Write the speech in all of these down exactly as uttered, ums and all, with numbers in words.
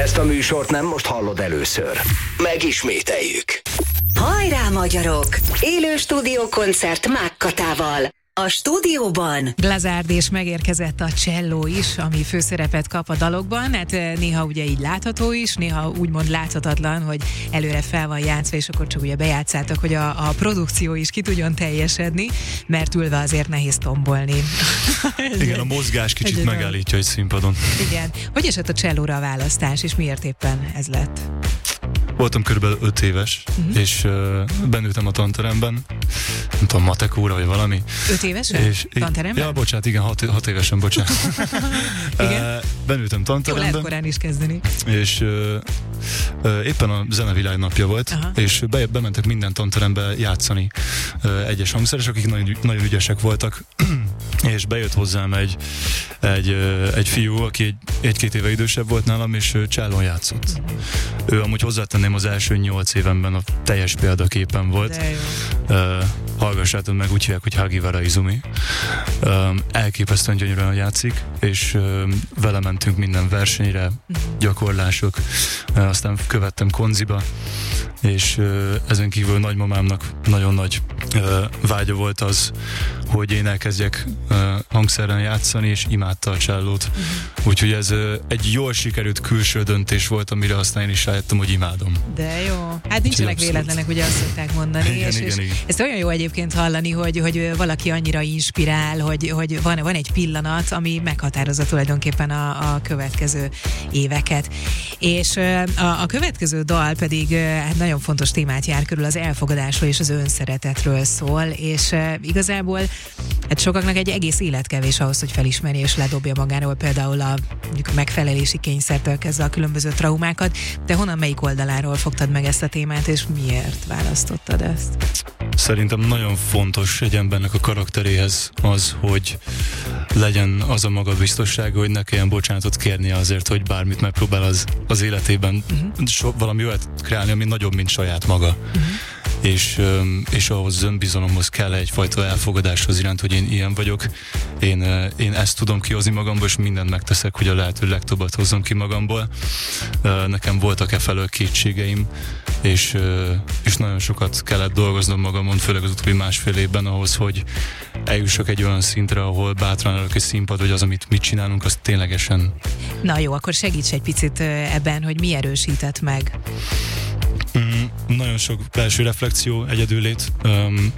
Ezt a műsort nem most hallod először. Megismételjük. Hajrá, magyarok! Élő stúdiókoncert Mákkatával. A stúdióban Glazárd, és megérkezett a cselló is, ami főszerepet kap a dalokban. Hát néha ugye így látható is, néha úgymond láthatatlan, hogy előre fel van játszva, és akkor csak ugye bejátszátok, hogy a, a produkció is ki tudjon teljesedni, mert ülve azért nehéz tombolni. Igen, a mozgás kicsit megállítja egy színpadon. Igen. Hogy esett a csellóra a választás, és miért éppen ez lett? Voltam körülbelül öt éves, uh-huh. és uh, bennültem a tanteremben, nem tudom, matek óra vagy valami. Öt évesen? És, tanteremben? Ja, bocsánat, igen, hat, hat évesen, bocsánat. Igen? Uh, bennültem tanteremben. Jó, lehet korán is kezdeni. És uh, uh, éppen a zenevilág napja volt, aha. és be, bementek minden tanterembe játszani uh, egyes hangszeres, akik nagyon, nagyon ügyesek voltak, és bejött hozzám egy, egy, uh, egy fiú, aki egy, egy-két éve idősebb volt nálam, és uh, csellón játszott. Uh-huh. Ő amúgy hozzátenném, az első nyolc évemben a teljes példaképen volt. Uh, hallgassátok meg, úgy hívják, hogy Hagivara Izumi. Uh, elképesztően gyönyörűen játszik, és uh, vele mentünk minden versenyre, gyakorlások, uh, aztán követtem konziba, és uh, ezen kívül nagymamámnak nagyon nagy uh, vágya volt az, hogy én elkezdjek uh, hangszerren játszani, és imádta a csellót. Uh-huh. Úgyhogy ez uh, egy jól sikerült külső döntés volt, amire aztán én is rájöttem, hogy imádom. De jó. Hát nincsenek véletlenek, ugye azt szokták mondani. Igen, és, igen, és igen. ezt olyan jó egyébként hallani, hogy, hogy valaki annyira inspirál, hogy, hogy van, van egy pillanat, ami meghatározza tulajdonképpen a, a következő éveket. És a, a következő dal pedig hát nagyon fontos témát jár körül, az elfogadásról és az önszeretetről szól, és igazából hát sokaknak egy egész élet kevés ahhoz, hogy felismerje és ledobja magáról például a mondjuk megfelelési kényszertől kezdve a különböző traumákat, de honnan, melyik oldaláról fogtad meg ezt a témát, és miért választottad ezt? Szerintem nagyon fontos egy embernek a karakteréhez az, hogy legyen az a magabiztossága, hogy ne kelljen bocsánatot kérnie azért, hogy bármit megpróbál az, az életében uh-huh. so, valami olyat kreálni, ami nagyobb, mint saját maga. Uh-huh. És, és ahhoz az önbizalomhoz kell egyfajta elfogadáshoz iránt, hogy én ilyen vagyok, én, én ezt tudom kihozni magamból, és mindent megteszek, hogy a lehető legtöbbet hozzam ki magamból. Nekem voltak e felől kétségeim, és, és nagyon sokat kellett dolgoznom magamon, főleg az utóbbi másfél évben ahhoz, hogy eljussak egy olyan szintre, ahol bátran állok egy színpad, hogy az, amit mit csinálunk, az ténylegesen... Na jó, akkor segíts egy picit ebben, hogy mi erősített meg. Mm, nagyon sok belső reflexió, egyedüllét, um,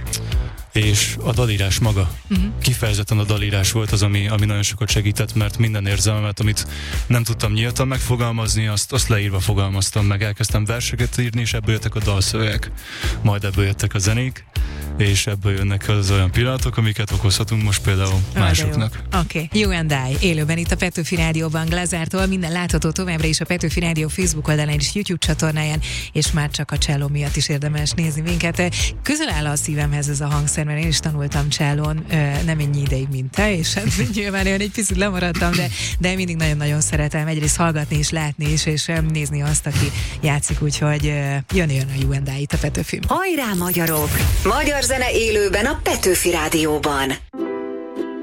és a dalírás maga. Uh-huh. Kifejezetten a dalírás volt az, ami, ami nagyon sokat segített, mert minden érzelmemet, amit nem tudtam nyíltan megfogalmazni, azt, azt leírva fogalmaztam meg. Elkezdtem verseket írni, és ebből jöttek a dalszövegek. Majd ebből jöttek a zenék, és ebből jönnek az olyan pillanatok, amiket okozhatunk most például ah, másoknak. Oké, okay. You and I, élőben itt a Petőfi Rádióban Glazártól, minden látható továbbra is a Petőfi Rádió Facebook oldalán és YouTube csatornáján, és már csak a cselló miatt is érdemes nézni minket. Közel áll a szívemhez ez a hangszer, mert én is tanultam csellón, nem ennyi ideig, mint te, és hát nyilván én egy picit lemaradtam, de, de mindig nagyon-nagyon szeretem egyrészt hallgatni és látni is, és nézni azt, aki játszik, úgyhogy jön-jön a You and I itt a Petőfi. Hajrá, magyarok! Magyar zene élőben a Petőfi Rádióban.